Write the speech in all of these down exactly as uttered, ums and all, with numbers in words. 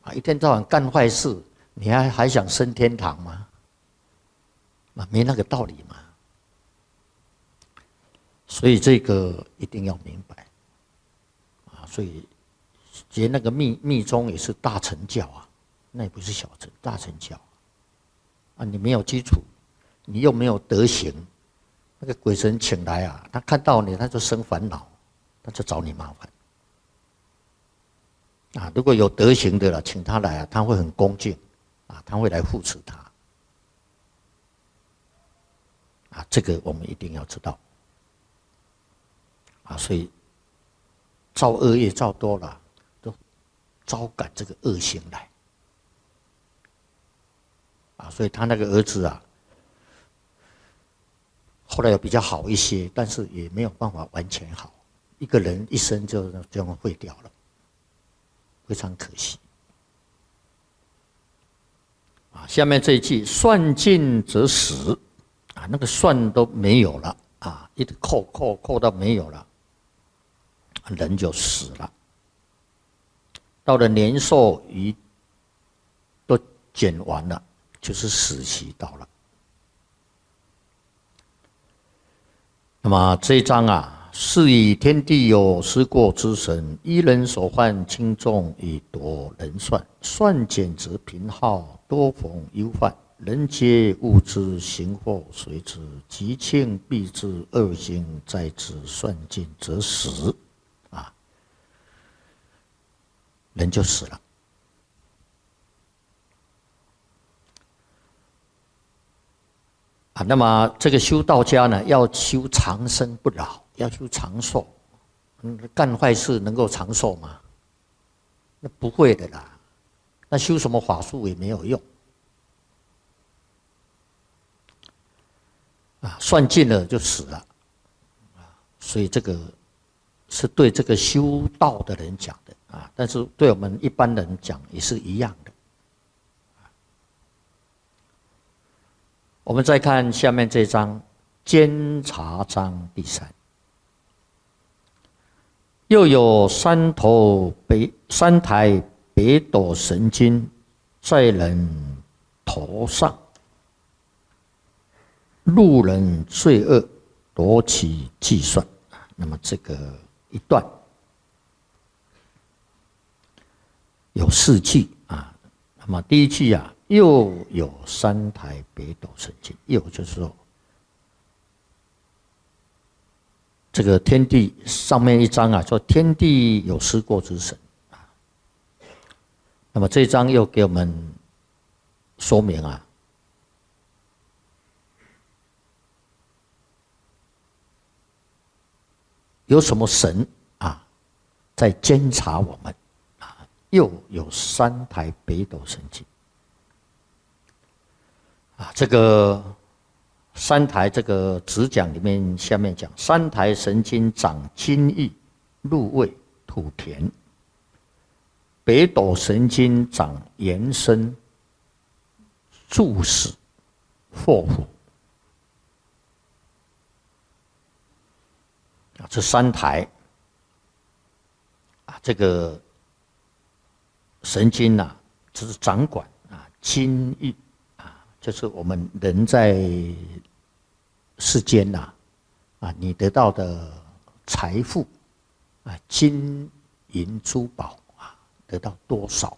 啊，一天到晚干坏事，你还还想升天堂吗？啊，没那个道理嘛。所以这个一定要明白啊。所以结那个密密宗也是大乘教啊，那也不是小乘，大乘教啊。你没有基础，你又没有德行，那个鬼神请来啊，他看到你他就生烦恼，他就找你麻烦。啊，如果有德行的了，请他来啊，他会很恭敬，啊，他会来护持他，啊，这个我们一定要知道，啊，所以造恶业造多了，都招感这个恶行来，啊，所以他那个儿子啊，后来有比较好一些，但是也没有办法完全好，一个人一生就这样废掉了。非常可惜啊！下面这一句“算尽则死”，啊，那个算都没有了啊，一直扣扣扣到没有了，人就死了。到了年寿余都减完了，就是死期到了。那么这一章啊。是以天地有失过之神，一人所患轻重以夺人算，算减则贫耗，多逢忧患。人皆物之，行祸随之，吉庆必至，恶行在之，算尽则死。啊，人就死了。啊，那么这个修道家呢，要修长生不老。要求长寿，嗯，干坏事能够长寿吗？那不会的啦。那修什么法术也没有用。啊，算尽了就死了。啊，所以这个是对这个修道的人讲的啊，但是对我们一般人讲也是一样的。我们再看下面这章，监察章第三。又有三头北三台北斗神经在人头上，路人罪恶，夺其计算。那么这个一段有四句啊。那么第一句啊，又有三台北斗神经，又就是说。这个天地上面一章啊，说天地有失过之神啊。那么这一章又给我们说明啊，有什么神啊在监察我们啊？又有三台北斗神经啊，这个。三台这个子讲里面，下面讲三台神经长津液、入味、吐甜；北斗神经长延伸、助死、祸福。啊，这三台啊，这个神经呐、啊，就是掌管啊津液啊，就是我们人在。世间呐、啊，啊，你得到的财富啊，金银珠宝啊，得到多少？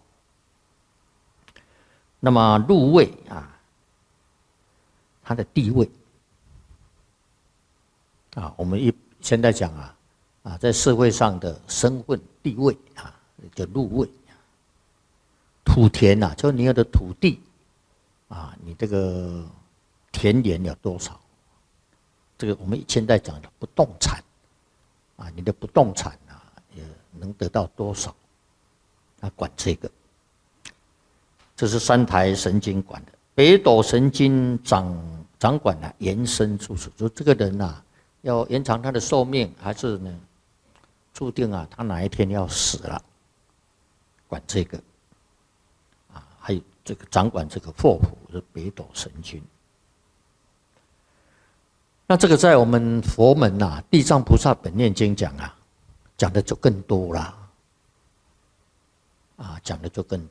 那么入位啊，他的地位啊，我们一现在讲啊，啊，在社会上的身份地位啊，叫入位。土田呐、啊，就是你有的土地啊，你这个田园有多少？这个我们现在讲的不动产，啊，你的不动产啊，也能得到多少？他管这个，这是三台神经管的。北斗神经掌掌管呢、啊，延伸住处，就这个人呐、啊，要延长他的寿命，还是呢，注定啊，他哪一天要死了，管这个，啊，还有这个掌管这个祸福是北斗神经。那这个在我们佛门呐、啊，《地藏菩萨本愿经》讲啊，讲的就更多啦，啊，讲的就更